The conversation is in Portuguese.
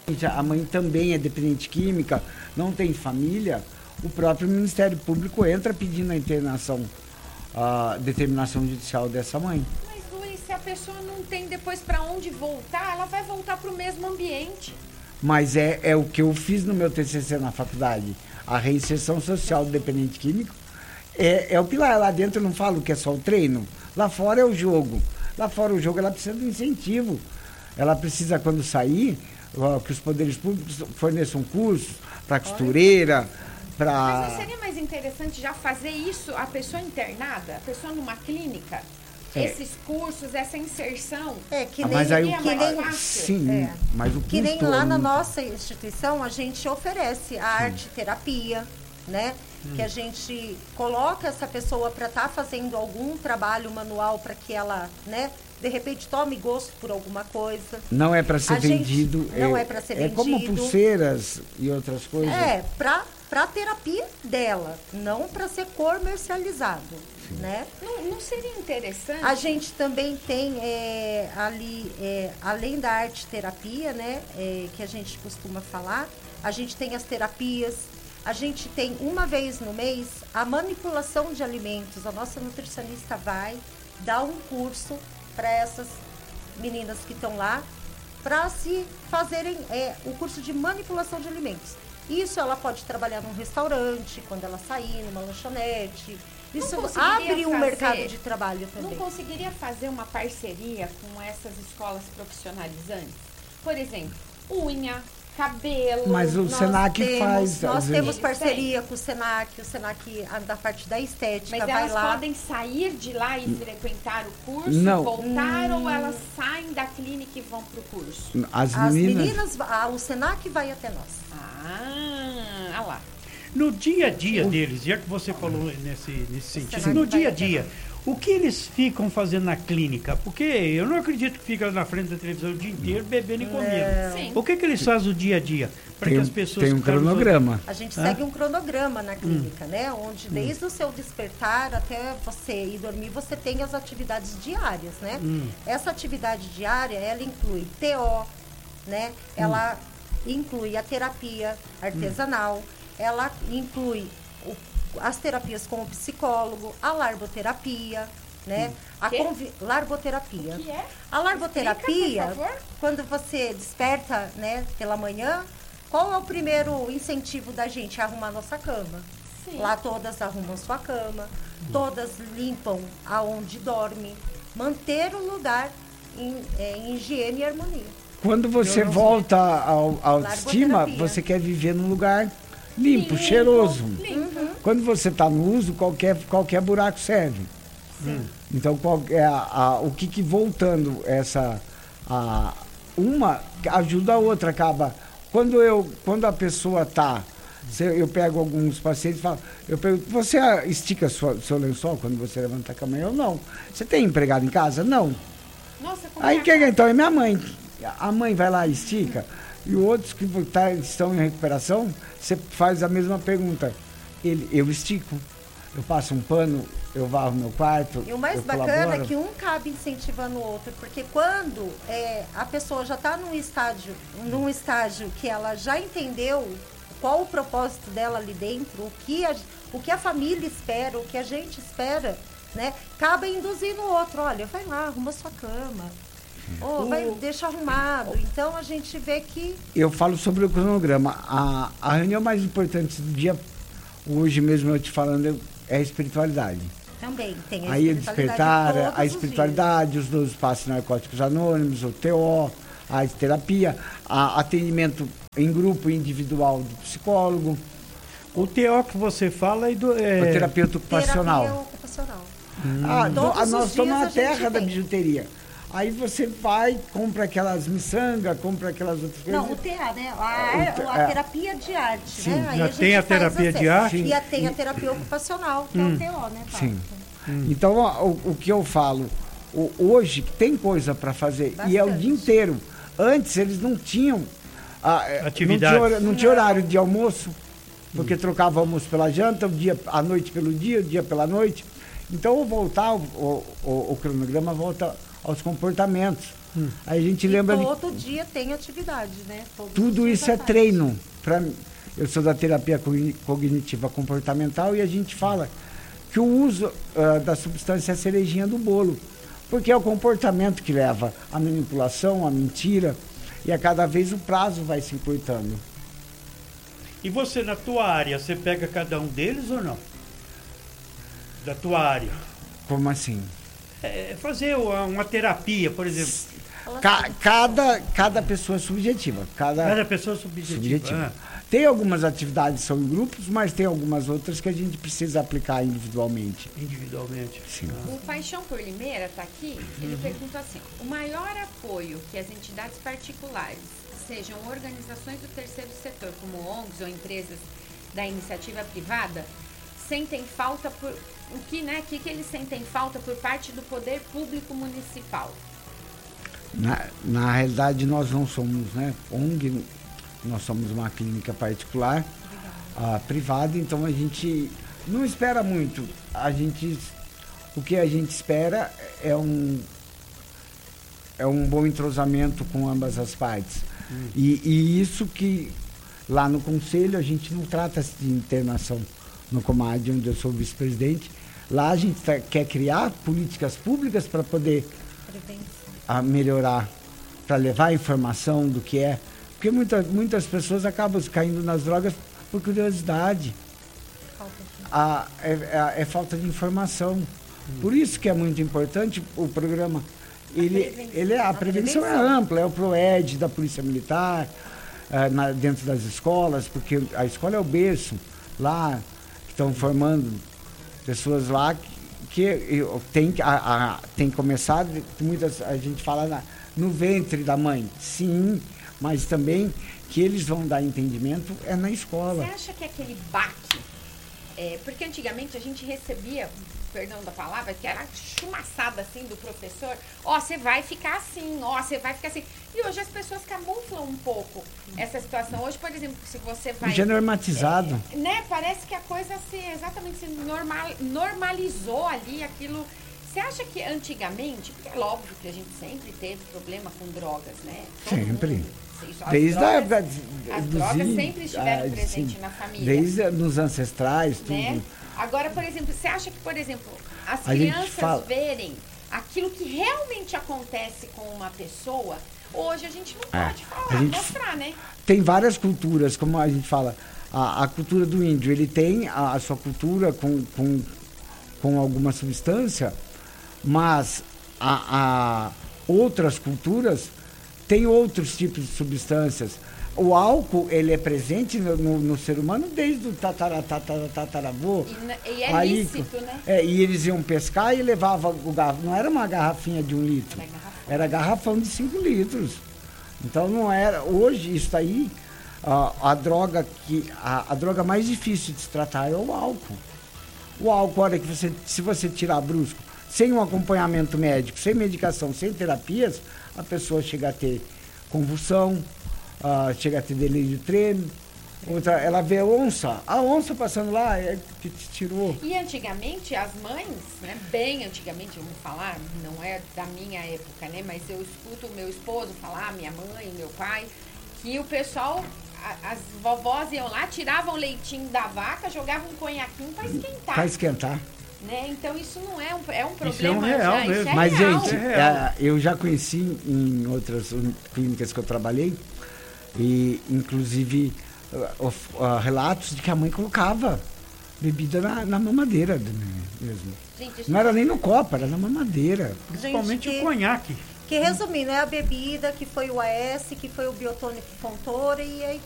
A mãe também é dependente química, não tem família, o próprio Ministério Público entra pedindo a internação, a determinação judicial dessa mãe. Mas, Luiz, se a pessoa não tem depois para onde voltar, ela vai voltar para o mesmo ambiente. Mas é o que eu fiz no meu TCC na faculdade. A reinserção social do dependente químico é o pilar. Lá dentro eu não falo que é só o treino. Lá fora é o jogo. Lá fora o jogo ela precisa de um incentivo. Ela precisa, quando sair, que os poderes públicos forneçam cursos para costureira, para... Mas não seria mais interessante já fazer isso a pessoa internada, a pessoa numa clínica? Esses cursos, essa inserção. Que nem, mas aí que nem, sim, mas o que nem lá na nossa instituição a gente oferece a arte terapia, né? Que a gente coloca essa pessoa para estar fazendo algum trabalho manual para que ela, né, de repente tome gosto por alguma coisa. Não é para ser vendido. Não é para ser vendido. É como pulseiras e outras coisas. Para terapia dela, não para ser comercializado, né? Não seria interessante? A gente também tem além da arte terapia, né, que a gente costuma falar, a gente tem as terapias. A gente tem uma vez no mês a manipulação de alimentos. A nossa nutricionista vai dar um curso para essas meninas que estão lá para se fazerem o curso de manipulação de alimentos. Isso ela pode trabalhar num restaurante, quando ela sair, numa lanchonete. Isso abre um mercado de trabalho também. Não conseguiria fazer uma parceria com essas escolas profissionalizantes? Por exemplo, unha, cabelo. Mas o Senac faz. Nós temos parceria com o Senac da parte da estética. Mas vai elas lá. podem sair de lá e frequentar o curso, não. voltar, ou elas saem da clínica e vão para o curso? As meninas o Senac vai até nós. Ah lá. No dia a dia deles, já que você falou nesse sentido, no dia a dia, o que eles ficam fazendo na clínica? Porque eu não acredito que fica na frente da televisão o dia inteiro bebendo e comendo. Sim. O que eles fazem o dia a dia? Para que as pessoas tem um cronograma. A gente segue um cronograma na clínica, né? Onde desde o seu despertar até você ir dormir, você tem as atividades diárias, né? Essa atividade diária, ela inclui TO, né? Ela inclui a terapia artesanal, ela inclui as terapias com o psicólogo, a larboterapia, né? Larboterapia. O que é? A larboterapia, explica, por favor. quando você desperta, né, pela manhã, qual é o primeiro incentivo da gente? Arrumar nossa cama. Sim. Lá todas arrumam sua cama, todas limpam aonde dorme, manter o lugar em higiene e harmonia. Quando você volta à autoestima, você quer viver num lugar limpo, cheiroso. Quando você está no uso, qualquer buraco serve. Então, o que voltando uma ajuda a outra, acaba. Quando a pessoa está, eu pego alguns pacientes e falo, eu pergunto, você estica seu lençol quando você levanta a cama? Eu não. Você tem empregado em casa? Não. Nossa, como Aí então é minha mãe. A mãe vai lá e estica. E outros que estão em recuperação, você faz a mesma pergunta. Eu estico, eu passo um pano, eu varro meu quarto. E o mais bacana é que um cabe incentivando o outro, porque quando a pessoa já está num estágio que ela já entendeu qual o propósito dela ali dentro, o que a família espera, o que a gente espera, né? Cabe induzir no outro, olha, vai lá, arruma sua cama. Deixa arrumado. Então a gente vê que... Eu falo sobre o cronograma. A reunião mais importante do dia, hoje mesmo eu te falando, é a espiritualidade. Também tem a despertar, a espiritualidade, os 12 passos narcóticos anônimos, o TO, a terapia, atendimento em grupo individual do psicólogo. O TO que você fala é o terapeuta ocupacional. Terapia ocupacional. Nós somos a terra da bijuteria. Aí você vai, compra aquelas miçangas, compra aquelas outras coisas. Não, o TA, né? A terapia de arte, sim. né? Aí tem a terapia de arte? E tem a terapia ocupacional, que é o TO, né, Paulo? Sim. Então, o que eu falo, hoje tem coisa para fazer. Bastante. E é o dia inteiro. Antes, eles não tinham... atividade. Não tinha horário de almoço, porque trocava o almoço pela janta, a noite pelo dia, o dia pela noite. Então, o cronograma volta aos comportamentos. Aí a gente lembra... Todo dia tem atividade, né? Tudo isso é treino. Eu sou da terapia cognitiva comportamental e a gente fala que o uso da substância é a cerejinha do bolo. Porque é o comportamento que leva à manipulação, à mentira, e a cada vez o prazo vai se encurtando. E você, na tua área, você pega cada um deles ou não? Da tua área? Como assim? Fazer uma terapia, por exemplo. Cada pessoa é subjetiva. Cada pessoa é subjetiva. Tem algumas atividades que são em grupos, mas tem algumas outras que a gente precisa aplicar individualmente. Sim. O Paixão por Limeira está aqui, ele pergunta assim, o maior apoio que as entidades particulares, sejam organizações do terceiro setor, como ONGs ou empresas da iniciativa privada, sentem falta por... O que eles sentem falta por parte do poder público municipal? Na realidade, nós não somos ONG, nós somos uma clínica particular, privada, então a gente não espera muito. O que a gente espera é um bom entrosamento com ambas as partes. E isso que lá no conselho a gente não trata de internação no Comad, onde eu sou vice-presidente. Lá a gente quer criar políticas públicas para poder melhorar, para levar a informação do que é. Porque muitas pessoas acabam caindo nas drogas por curiosidade. É falta de informação. Por isso que é muito importante o programa. A prevenção é ampla, é o PROED da Polícia Militar, dentro das escolas, porque a escola é o berço lá, que estão formando pessoas lá que tem começado, a gente fala no ventre da mãe, sim, mas também que eles vão dar entendimento na escola. Você acha que aquele baque, porque antigamente a gente recebia, perdão da palavra, que era chumaçada assim do professor, você vai ficar assim, você vai ficar assim. E hoje as pessoas camuflam um pouco essa situação. Hoje, por exemplo, se você vai... Já normatizado. Parece que a coisa se normalizou ali, aquilo... Você acha que antigamente, porque é óbvio que a gente sempre teve problema com drogas, né? Sempre. Desde a época as drogas sempre estiveram presentes na família. Desde nos ancestrais, tudo. Né? Agora, por exemplo, você acha que, por exemplo, as crianças verem aquilo que realmente acontece com uma pessoa, hoje a gente não pode mostrar, né? Tem várias culturas, como a gente fala, a cultura do índio, ele tem a sua cultura com alguma substância, mas outras culturas têm outros tipos de substâncias. O álcool, ele é presente no ser humano desde o tataravô. E é lícito, né? E eles iam pescar e levavam o garrafão. Não era uma garrafinha de 1 litro. Era garrafão de 5 litros. Então não era... Hoje, isso aí, a droga mais difícil de se tratar é o álcool. O álcool, olha, se você tirar brusco, sem um acompanhamento médico, sem medicação, sem terapias, a pessoa chega a ter convulsão, chega a ter delírio de treme. Outra, ela vê a onça passando lá, que te tirou. E antigamente, as mães, né, bem antigamente, vamos falar, não é da minha época, né, mas eu escuto o meu esposo falar, minha mãe, meu pai, que o pessoal, as vovós iam lá, tiravam o leitinho da vaca, jogavam um conhaquinho para esquentar. Para esquentar. Né? Então isso não é um problema. Isso é um real mesmo. Isso é mas, real. gente, eu já conheci em outras clínicas que eu trabalhei, e inclusive relatos de que a mãe colocava bebida na mamadeira mesmo. Gente, não era nem no copo, era na mamadeira. Principalmente o conhaque. Que resumindo, é a bebida, que foi o AS, que foi o biotônico Fontoura e aí